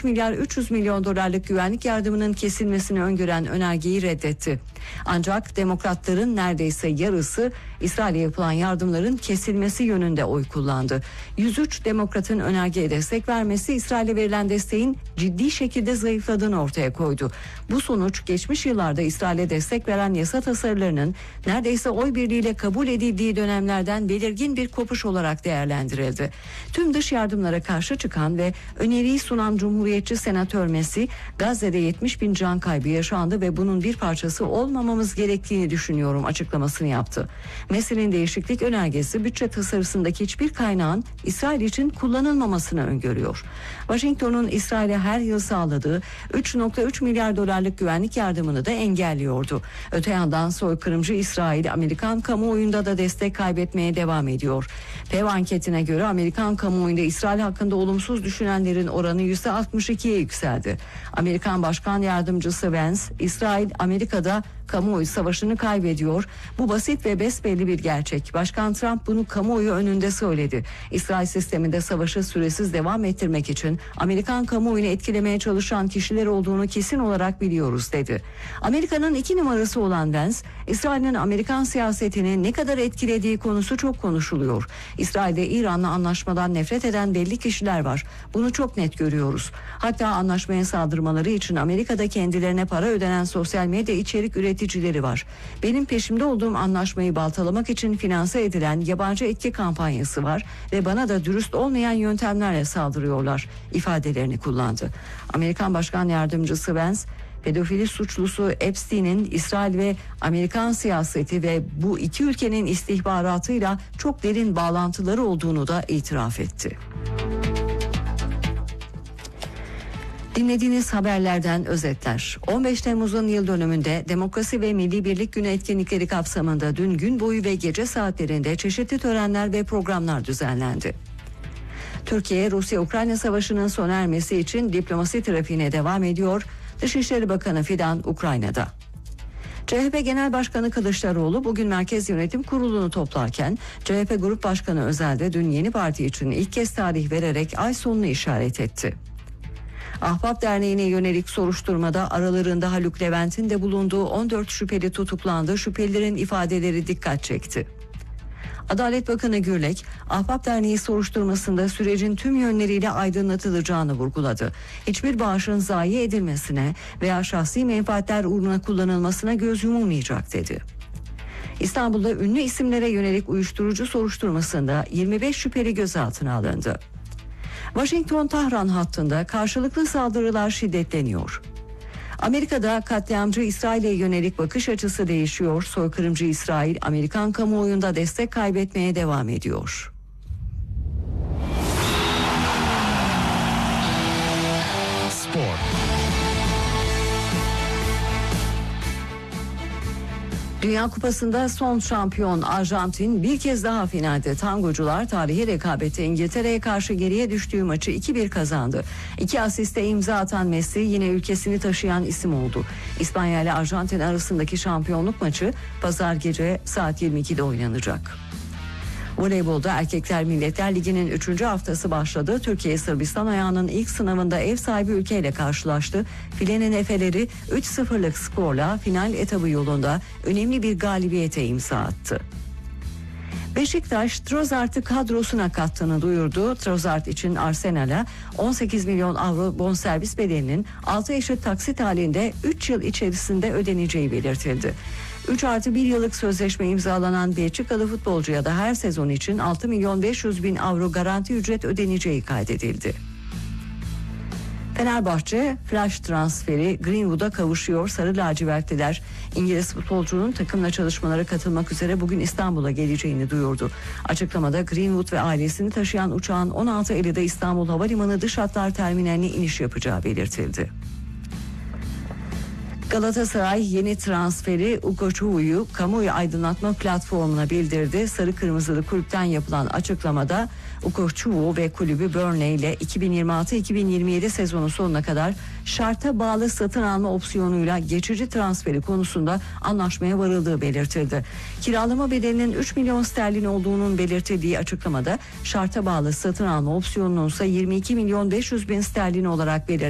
3 milyar 300 milyon dolarlık güvenlik yardımının kesilmesini öngören önergeyi reddetti. Ancak demokratların neredeyse yarısı İsrail'e yapılan yardımların kesilmesi yönünde oy kullandı. 103 demokratın önergeye destek vermesi İsrail'e verilen desteğin ciddi şekilde zayıfladığını ortaya koydu. Bu sonuç geçmiş yıllarda İsrail'e destek veren yasa tasarılarının neredeyse oy birliğiyle kabul edildiği dönemlerden belirgin bir kopuş olarak değerlendirildi. Tüm dış yardımlara karşı çıkan ve öneriyi sunan Cumhuriyetçi Senatör Messi, Gazze'de 70 bin can kaybı yaşandı ve bunun bir parçası olmamamız gerektiğini düşünüyorum açıklamasını yaptı. Messi'nin değişiklik önergesi bütçe tasarısındaki hiçbir kaynağın İsrail için kullanılmamasını öngörüyor. Washington'un İsrail'e her yıl sağladığı 3,3 milyar dolarlık güvenlik yardımını da engelliyordu. Öte yandan soykırımcı İsrail Amerikan kamuoyunda da destek kaybetmeye devam ediyor. Pew anketine göre Amerikan kamuoyunda İsrail hakkında olumsuz düşünenlerin oranı %62'ye yükseldi. Amerikan Başkan Yardımcısı Vance, İsrail Amerika'da kamuoyu savaşını kaybediyor. Bu basit ve besbelli bir gerçek. Başkan Trump bunu kamuoyu önünde söyledi. İsrail sisteminde savaşı süresiz devam ettirmek için Amerikan kamuoyunu etkilemeye çalışan kişiler olduğunu kesin olarak biliyoruz dedi. Amerika'nın 2 numarası olan Vance, İsrail'in Amerikan siyasetini ne kadar etkilediği konusu çok konuşuluyor. İsrail'de İran'la anlaşmadan nefret eden belli kişiler var. Bunu çok net görüyoruz. Hatta anlaşmaya saldırmaları için Amerika'da kendilerine para ödenen sosyal medya içerik üreticileri var. Benim peşimde olduğum anlaşmayı baltalamak için finanse edilen yabancı etki kampanyası var ve bana da dürüst olmayan yöntemlerle saldırıyorlar ifadelerini kullandı. Amerikan Başkan Yardımcısı Vance, pedofili suçlusu Epstein'in İsrail ve Amerikan siyaseti ve bu iki ülkenin istihbaratıyla çok derin bağlantıları olduğunu da itiraf etti. Dinlediğiniz haberlerden özetler. 15 Temmuz'un yıl dönümünde Demokrasi ve Milli Birlik Günü etkinlikleri kapsamında dün gün boyu ve gece saatlerinde çeşitli törenler ve programlar düzenlendi. Türkiye, Rusya-Ukrayna Savaşı'nın sona ermesi için diplomasi trafiğine devam ediyor. Dışişleri Bakanı Fidan Ukrayna'da. CHP Genel Başkanı Kılıçdaroğlu bugün Merkez Yönetim Kurulu'nu toplarken CHP Grup Başkanı Özel de dün yeni parti için ilk kez tarih vererek ay sonunu işaret etti. Ahbap Derneği'ne yönelik soruşturmada aralarında Haluk Levent'in de bulunduğu 14 şüpheli tutuklandı. Şüphelilerin ifadeleri dikkat çekti. Adalet Bakanı Gürlek, Ahbap Derneği soruşturmasında sürecin tüm yönleriyle aydınlatılacağını vurguladı. Hiçbir bağışın zayi edilmesine veya şahsi menfaatler uğruna kullanılmasına göz yumulmayacak dedi. İstanbul'da ünlü isimlere yönelik uyuşturucu soruşturmasında 25 şüpheli gözaltına alındı. Washington-Tahran hattında karşılıklı saldırılar şiddetleniyor. Amerika'da katliamcı İsrail'e yönelik bakış açısı değişiyor. Soykırımcı İsrail, Amerikan kamuoyunda destek kaybetmeye devam ediyor. Spor. Dünya Kupası'nda son şampiyon Arjantin bir kez daha finalde. Tangocular tarihi rekabette İngiltere'ye karşı geriye düştüğü maçı 2-1 kazandı. 2 asiste imza atan Messi yine ülkesini taşıyan isim oldu. İspanya ile Arjantin arasındaki şampiyonluk maçı pazar gece saat 22'de oynanacak. Voleybolda Erkekler Milletler Ligi'nin 3. haftası başladı. Türkiye Sırbistan ayağının ilk sınavında ev sahibi ülkeyle karşılaştı. Filenin Efeleri 3-0'lık skorla final etabı yolunda önemli bir galibiyete imza attı. Beşiktaş Trossard'ı kadrosuna kattığını duyurdu. Trossard için Arsenal'a 18 milyon avro bonservis bedelinin 6 eşit taksit halinde 3 yıl içerisinde ödeneceği belirtildi. 3+1 yıllık sözleşme imzalanan Belçikalı futbolcuya da her sezon için 6 milyon 500 bin avro garanti ücret ödeneceği kaydedildi. Fenerbahçe flash transferi Greenwood'a kavuşuyor. Sarı lacivertliler İngiliz futbolcunun takımla çalışmalara katılmak üzere bugün İstanbul'a geleceğini duyurdu. Açıklamada Greenwood ve ailesini taşıyan uçağın 16 Eylül'de İstanbul Havalimanı Dış Hatlar Terminaline iniş yapacağı belirtildi. Galatasaray yeni transferi Ugo Çuvu'yu kamuoyu aydınlatma platformuna bildirdi. Sarı Kırmızılı kulüpten yapılan açıklamada Ugo Çuvu ve kulübü Burnley ile 2026-2027 sezonu sonuna kadar şarta bağlı satın alma opsiyonuyla geçici transferi konusunda anlaşmaya varıldığı belirtildi. Kiralama bedelinin 3 milyon sterlin olduğunun belirtildiği açıklamada şarta bağlı satın alma opsiyonunun ise 22 milyon 500 bin sterlin olarak belirtildi.